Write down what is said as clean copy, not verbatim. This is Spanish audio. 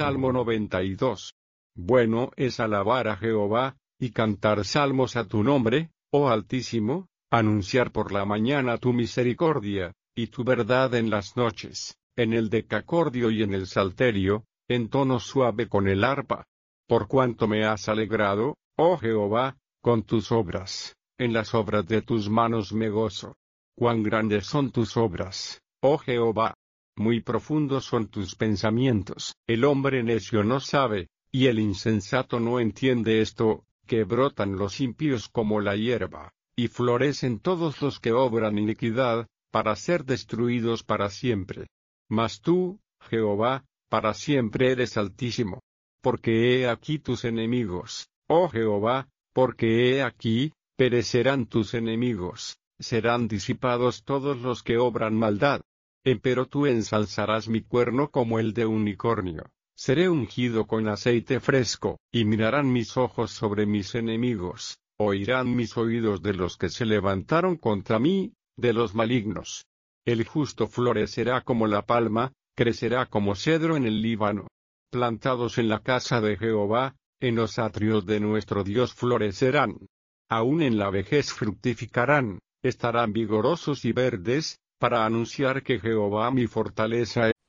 Salmo 92. Bueno es alabar a Jehová, y cantar salmos a tu nombre, oh Altísimo, anunciar por la mañana tu misericordia, y tu verdad en las noches, en el decacordio y en el salterio, en tono suave con el arpa. Por cuanto me has alegrado, oh Jehová, con tus obras, en las obras de tus manos me gozo. Cuán grandes son tus obras, oh Jehová. Muy profundos son tus pensamientos. El hombre necio no sabe, y el insensato no entiende esto, que brotan los impíos como la hierba, y florecen todos los que obran iniquidad, para ser destruidos para siempre. Mas tú, Jehová, para siempre eres altísimo. Porque he aquí tus enemigos, oh Jehová, porque he aquí, perecerán tus enemigos, serán disipados todos los que obran maldad. Empero tú ensalzarás mi cuerno como el de unicornio, seré ungido con aceite fresco, y mirarán mis ojos sobre mis enemigos, oirán mis oídos de los que se levantaron contra mí, de los malignos. El justo florecerá como la palma, crecerá como cedro en el Líbano. Plantados en la casa de Jehová, en los atrios de nuestro Dios florecerán. Aún en la vejez fructificarán, estarán vigorosos y verdes, para anunciar que Jehová mi fortaleza